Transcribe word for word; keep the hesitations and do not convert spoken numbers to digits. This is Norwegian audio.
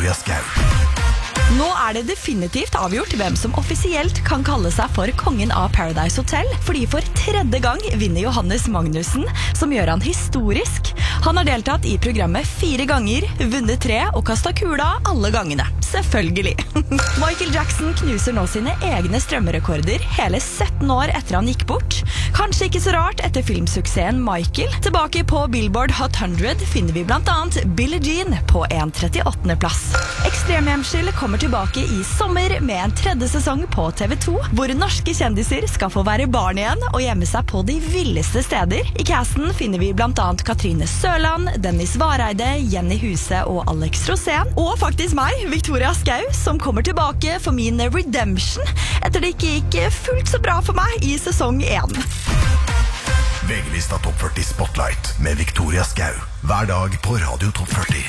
Victoria Skau. Nå er det definitivt avgjort hvem som offisielt kan kalle seg for kongen av Paradise Hotel, fordi for tredje gang vinner Johannes Magnussen, som gjør han historisk. Han har deltatt i programmet fire ganger, vunnet tre og kastet kula alle gangene. Selvfølgelig. Michael Jackson knuser nå sine egne strømmerekorder hele sytten år etter han gikk bort. Kanskje ikke så rart etter filmsuksessen Michael. Tilbake på Billboard Hot hundre finner vi blant annet Billie Jean på en trettiåttende plass. Ekstremhjemskyld kommer tilbake i sommer med en tredje sesong på T V to, hvor norske kjendiser skal få være barn igjen og gjemme seg på de villeste steder. I casten finner vi blant annet Katrine Sørland, Dennis Vareide, Jenny Huse og Alex Rosén. Og faktisk meg, Victoria Skau, som kommer tilbake for min redemption etter det ikke gikk fullt så bra for meg i sesong én. V G-lista Topp førti Spotlight med Victoria Skau. Hver dag på Radio Topp førti.